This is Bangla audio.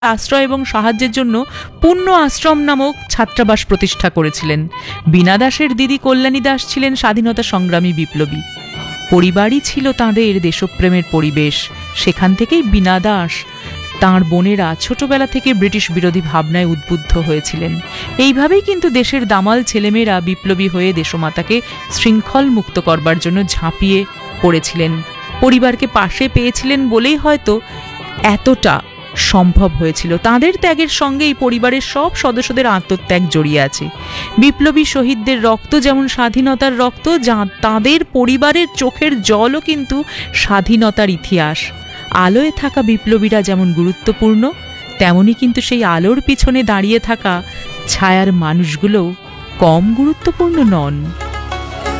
আশ্রয় এবং সাহায্যের জন্য পুণ্য আশ্রম নামক ছাত্রাবাস প্রতিষ্ঠা করেছিলেন। বীণা দাসের দিদি কল্যাণী দাস ছিলেন স্বাধীনতা সংগ্রামী বিপ্লবী। পরিবারই ছিল তাঁদের দেশপ্রেমের পরিবেশ। সেখান থেকেই বীণা দাস তাঁর বোনেরা ছোটবেলা থেকে ব্রিটিশ বিরোধী ভাবনায় উদ্বুদ্ধ হয়েছিলেন। এইভাবেই কিন্তু দেশের দামাল ছেলেমেয়েরা বিপ্লবী হয়ে দেশমাতাকে শৃঙ্খল মুক্ত করবার জন্য ঝাঁপিয়ে পড়েছিলেন। পরিবারকে পাশে পেয়েছিলেন বলেই হয়তো এতটা সম্ভব হয়েছিল। তাঁদের ত্যাগের সঙ্গে এই পরিবারের সব সদস্যদের আত্মত্যাগ জড়িয়ে আছে। বিপ্লবী শহীদদের রক্ত যেমন স্বাধীনতার রক্ত, তাঁদের পরিবারের চোখের জলও কিন্তু স্বাধীনতার ইতিহাস। আলোয় থাকা বিপ্লবীরা যেমন গুরুত্বপূর্ণ, তেমনি কিন্তু সেই আলোর পিছনে দাঁড়িয়ে থাকা ছায়ার মানুষগুলোও কম গুরুত্বপূর্ণ নন।